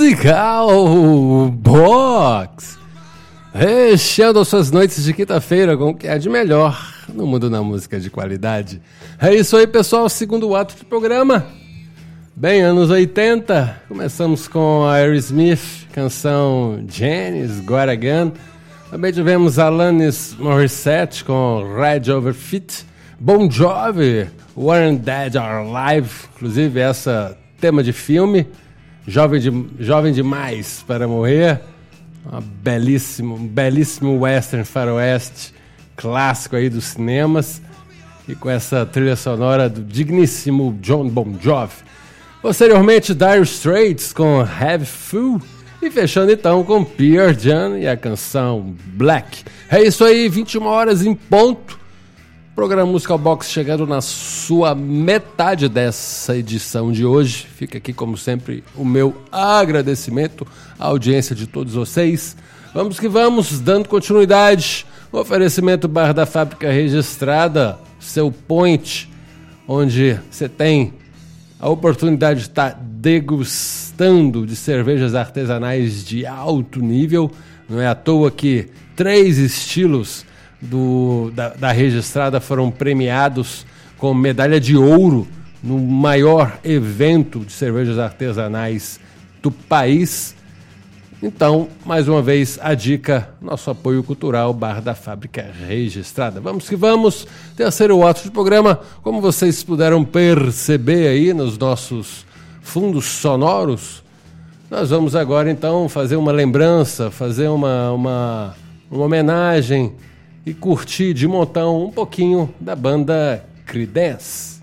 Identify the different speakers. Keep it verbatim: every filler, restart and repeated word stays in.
Speaker 1: Musical Box, recheando suas noites de quinta-feira com o que é de melhor no mundo da música de qualidade. É isso aí, pessoal, segundo ato do programa. Bem, anos oitenta, começamos com a Aerosmith, canção Janis, Got Again. Também tivemos Alanis Morissette com Red Over Fit, Bon Jovi, Weren't Dead or Alive, inclusive essa tema de filme, Jovem, de, Jovem Demais para Morrer, uma belíssimo, um belíssimo western faroeste, clássico aí dos cinemas, e com essa trilha sonora do digníssimo John Bon Jovi. Posteriormente, Dire Straits com Have Fool, e fechando então com Pearl Jam e a canção Black. É isso aí, vinte e uma horas em ponto. Programa Musical Box chegando na sua metade dessa edição de hoje. Fica aqui, como sempre, o meu agradecimento à audiência de todos vocês. Vamos que vamos, dando continuidade. O oferecimento Bar da Fábrica Registrada, seu point, onde você tem a oportunidade de estar degustando de cervejas artesanais de alto nível. Não é à toa que três estilos Do, da, da Registrada foram premiados com medalha de ouro no maior evento de cervejas artesanais do país. Então, mais uma vez, a dica, nosso apoio cultural, Bar da Fábrica Registrada. Vamos que vamos, terceiro ato do programa. Como vocês puderam perceber aí nos nossos fundos sonoros, nós vamos agora então fazer uma lembrança, fazer uma, uma, uma homenagem e curtir de montão um pouquinho da banda Creedence.